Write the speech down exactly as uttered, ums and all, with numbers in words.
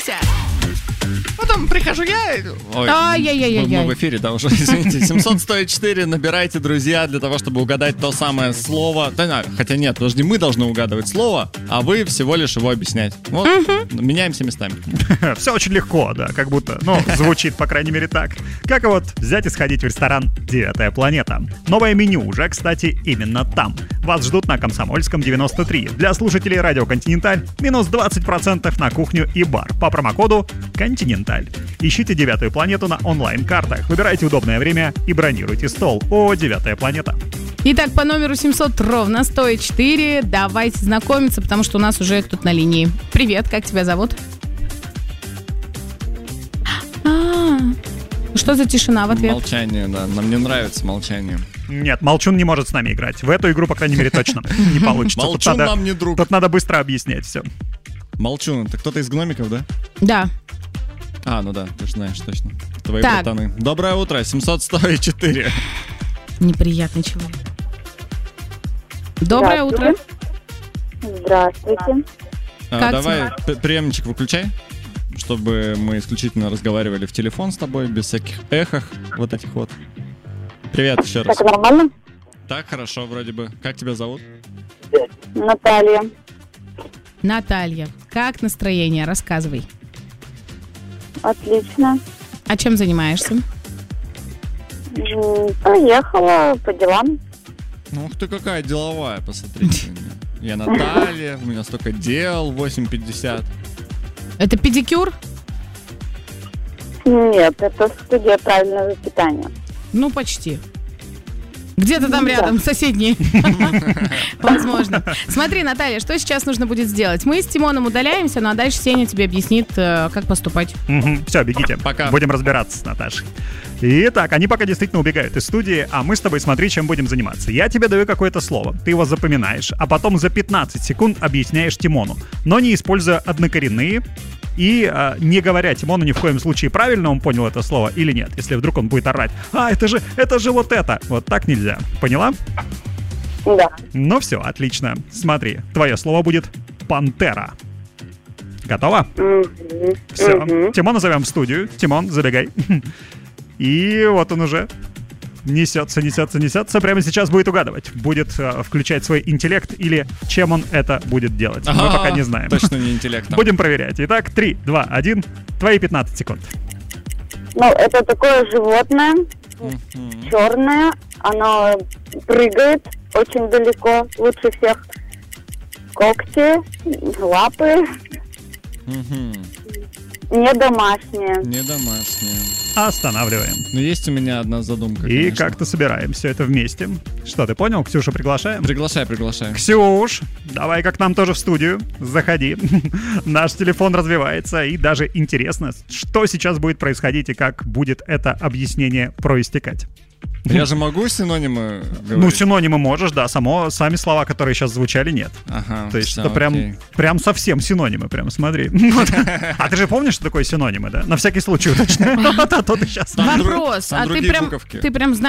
Вася! Потом прихожу я... Ой, Ай-яй-яй-яй. мы, мы в эфире, да, уже, извините. семьсот сто четыре, набирайте, друзья, для того, чтобы угадать то самое слово. Да, хотя нет, подожди, мы должны угадывать слово, а вы всего лишь его объяснять. Вот, угу. Меняемся местами. Все очень легко, да, как будто, ну, звучит, по крайней мере, так. Как и вот взять и сходить в ресторан «Девятая планета». Новое меню уже, кстати, именно там. Вас ждут на Комсомольском девяносто три. Для слушателей радио «Континенталь» минус двадцать процентов на кухню и бар по промокоду «Континенталь». Ищите «Девятую планету» на онлайн-картах, выбирайте удобное время и бронируйте стол. О, «Девятая планета». Итак, по номеру семьсот ровно сто четыре давайте знакомиться, потому что у нас уже кто-то на линии. Привет, как тебя зовут? А, что за тишина в ответ? Молчание, да. Нам не нравится молчание. Нет, Молчун не может с нами играть. В эту игру, по крайней мере, точно не получится. Молчун нам не друг. Тут надо быстро объяснять все. Молчун, это кто-то из гномиков, да? Да. А, ну да, ты же знаешь точно. Твои так. братаны. Доброе утро, семьсот сто четыре. Неприятный человек. Доброе утро. Здравствуйте. А, Как давай п- приемничек выключай, чтобы мы исключительно разговаривали в телефон с тобой, без всяких эхов вот этих вот. Привет еще раз. Так нормально? Так, хорошо, вроде бы. Как тебя зовут? Наталья. Наталья, как настроение? Рассказывай. Отлично. А чем занимаешься? М, Поехала по делам. Ну, ух ты какая деловая, посмотрите. Я Наталья, у меня столько дел, восемь пятьдесят. Это педикюр? Нет, это студия правильного воспитания. Ну, почти. Где-то там Ну, рядом, да. соседний. Возможно. Смотри, Наталья, что сейчас нужно будет сделать? Мы с Тимоном удаляемся, ну а дальше Сеня тебе объяснит, э, как поступать. Угу. Все, бегите. Пока. Будем разбираться с Наташей. Итак, они пока действительно убегают из студии, а мы с тобой смотри, чем будем заниматься. Я тебе даю какое-то слово, ты его запоминаешь, а потом за пятнадцать секунд объясняешь Тимону, но не используя однокоренные и а, не говоря Тимону ни в коем случае, правильно он понял это слово или нет. Если вдруг он будет орать: а, это же, это же вот это. Вот так нельзя. Поняла? Да. Ну все, отлично. Смотри, твое слово будет «пантера». Готова? Мгм. Все. Мгм. Тимона зовем в студию. Тимон, забегай. И вот он уже несется, несется, несется. Прямо сейчас будет угадывать. Будет э, включать свой интеллект или чем он это будет делать. Мы А-а-а, пока не знаем. Точно не интеллектом. Будем проверять. Итак, три, два, один. Твои пятнадцать секунд. Ну, это такое животное, Мгм. черное. Оно прыгает очень далеко, лучше всех. Когти, лапы, Мгм. не домашние. Не домашнее. Останавливаем. Но есть у меня одна задумка, И конечно. как-то собираем все это вместе. Что, ты понял? Ксюшу приглашаем? Приглашай, приглашай. Ксюш, давай-ка к нам тоже в студию. Заходи. Наш телефон развивается, и даже интересно, что сейчас будет происходить и как будет это объяснение проистекать. Я же могу синонимы говорить? Ну, синонимы можешь, да, само, сами слова, которые сейчас звучали, нет. Ага, То есть всё, это прям, окей. прям совсем синонимы, прям смотри. А ты же помнишь, что такое синонимы, да? На всякий случай уточняю. А то ты сейчас... Там друг- Вопрос, там а ты другие прям, буковки. ты прям знаешь,